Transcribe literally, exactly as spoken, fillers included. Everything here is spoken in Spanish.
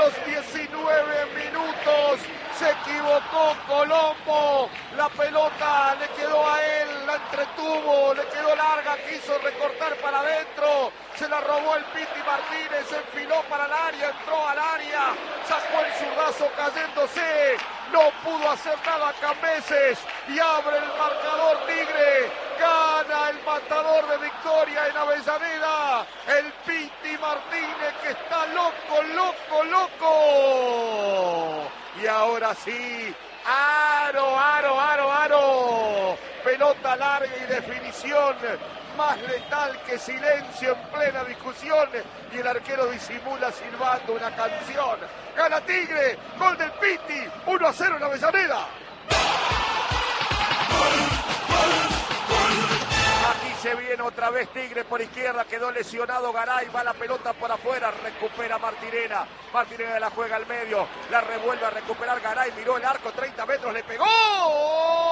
los diecinueve minutos. Se equivocó Colombo, la pelota le quedó a él, la entretuvo, le quedó larga, quiso recortar para adentro, se la robó el Piti Martínez, se enfiló para el área, entró al área, sacó el zurdazo cayéndose, no pudo hacer nada Cambeses y abre el marcador Tigre, gana el matador de Victoria en Avellaneda, el Piti Martínez que está loco, loco, loco. Y ahora sí, aro, aro, aro, aro, pelota larga y definición, más letal que silencio en plena discusión, y el arquero disimula silbando una canción. Gana Tigre, gol del Piti, uno a cero en Avellaneda. Aquí se viene otra vez Tigre por izquierda, quedó lesionado Garay, va la pelota por afuera, recupera Martirena, Martirena la juega al medio, la revuelve a recuperar Garay, miró el arco, treinta metros, le pegó.